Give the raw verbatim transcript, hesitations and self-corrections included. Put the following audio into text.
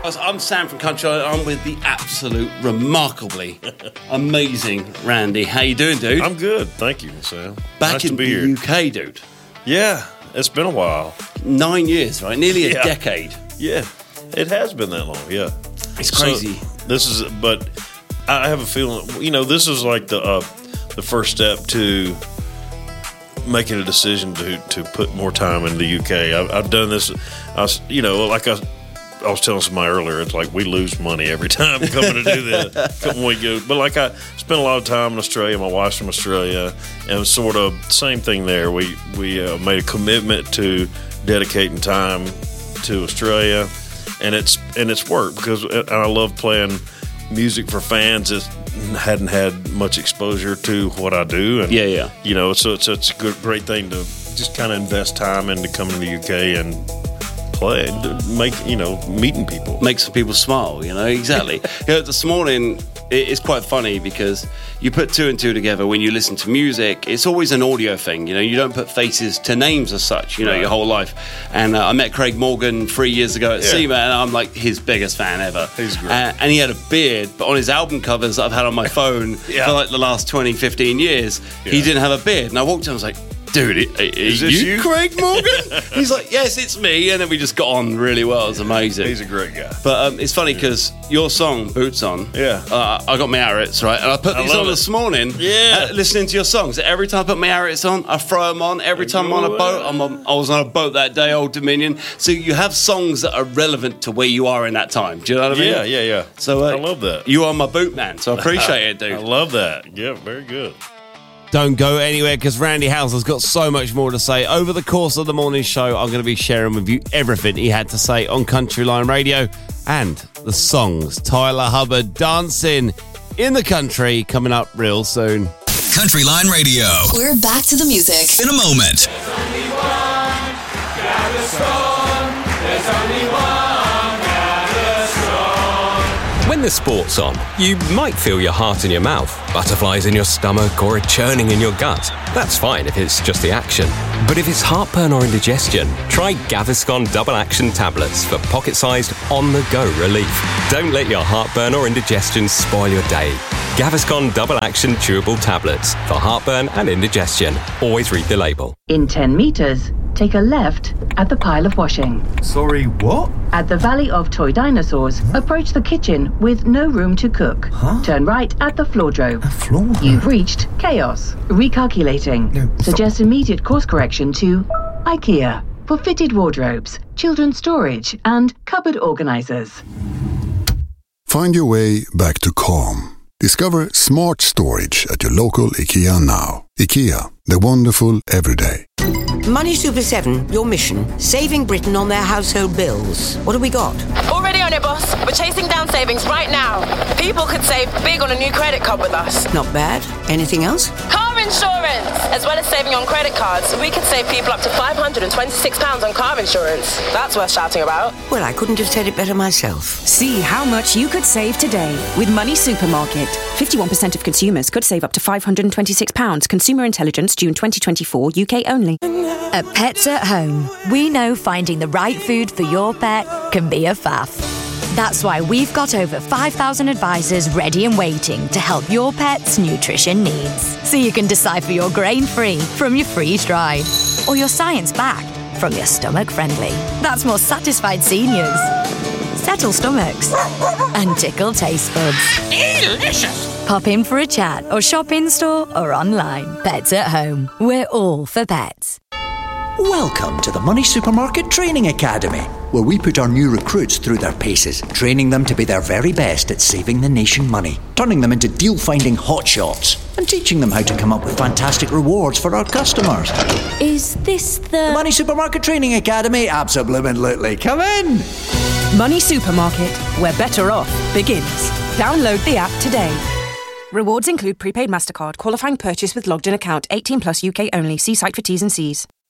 I'm Sam from Country Line. I'm with the absolute remarkably amazing Randy. How you doing, dude? I'm good, thank you, Sam. Back nice in to be the here. U K, dude. Yeah, it's been a while. Nine years, right? Nearly a Yeah. decade. Yeah, it has been that long. Yeah, It's crazy. So, this is, but I have a feeling. You know, this is like the uh, the first step to making a decision to to put more time in the U K. I've, I've done this. I was, you know, like I. I was telling somebody earlier, it's like we lose money every time coming to do this. Couldn't we go? But like I spent a lot of time in Australia. My wife's from Australia, and it was sort of same thing there. We we uh, made a commitment to dedicating time to Australia, and it's and it's worked because I love playing music for fans that hadn't had much exposure to what I do. And Yeah, yeah. You know, so it's it's a good great thing to just kind of invest time into coming to the U K and play, make, you know, meeting people. Make some people smile, you know, exactly. You know, this morning, it- it's quite funny because you put two and two together when you listen to music. It's always an audio thing, you know, you don't put faces to names as such, you know, Right. your whole life. And uh, I met Craig Morgan three years ago at Yeah. SEMA, and I'm like his biggest fan ever. He's great. Uh, and he had a beard, but on his album covers that I've had on my phone Yeah. for like the last twenty, fifteen years, he Yeah. didn't have a beard. And I walked in, I was like, dude, are, are Is this you, you? Craig Morgan? He's like, yes, it's me. And then we just got on really well. It was amazing. He's a great guy. But um, it's funny because your song, Boots On, Yeah. uh, I got my Arits, right? And I put I these love on it. this morning, Yeah. uh, listening to your songs. Every time I put my Arits on, I throw them on. Every time I'm on a boat, I'm on, I was on a boat that day, Old Dominion. So you have songs that are relevant to where you are in that time. Do you know what I mean? Yeah, yeah, yeah. So uh, I love that. You are my boot man, so I appreciate it, dude. I love that. Yeah, very good. Don't go anywhere because Randy Houser's got so much more to say. Over the course of the morning show, I'm going to be sharing with you everything he had to say on Country Line Radio and the songs. Tyler Hubbard dancing in the country coming up real soon. Country Line Radio. We're back to the music. In a moment. When the sport's on, you might feel your heart in your mouth, butterflies in your stomach, or a churning in your gut. That's fine if it's just the action. But if it's heartburn or indigestion, try Gaviscon Double Action Tablets for pocket-sized, on-the-go relief. Don't let your heartburn or indigestion spoil your day. Gaviscon Double Action Chewable Tablets for heartburn and indigestion. Always read the label. In ten meters, take a left at the pile of washing. Sorry, what? At the Valley of Toy Dinosaurs, approach the kitchen with no room to cook. Huh? Turn right at the Floordrove. Floor? You've reached chaos. Recalculating. No, stop. Suggest immediate course correction to IKEA for fitted wardrobes, children's storage, and cupboard organizers. Find your way back to calm. Discover smart storage at your local IKEA now. IKEA, the wonderful everyday. Money Super seven, your mission, saving Britain on their household bills. What have we got? Already on it, boss. We're chasing down savings right now. People could save big on a new credit card with us. Not bad. Anything else? Car insurance! As well as saving on credit cards, we could save people up to five hundred twenty-six pounds on car insurance. That's worth shouting about. Well, I couldn't have said it better myself. See how much you could save today with Money Supermarket. fifty-one percent of consumers could save up to five hundred twenty-six pounds. Consumer Intelligence, June twenty twenty-four, U K only. At Pets at Home, we know finding the right food for your pet can be a faff. That's why we've got over five thousand advisors ready and waiting to help your pet's nutrition needs. So you can decipher your grain-free from your freeze-dried, or your science-backed from your stomach-friendly. That's more satisfied seniors, settle stomachs, and tickle taste buds. Delicious! Pop in for a chat or shop in-store or online. Pets at Home. We're all for pets. Welcome to the Money Supermarket Training Academy, where we put our new recruits through their paces, training them to be their very best at saving the nation money, turning them into deal-finding hotshots, and teaching them how to come up with fantastic rewards for our customers. Is this the... The Money Supermarket Training Academy? Absolutely. Come in! Money Supermarket, where better off begins. Download the app today. Rewards include prepaid MasterCard, qualifying purchase with logged in account, eighteen plus U K only. See site for T's and C's.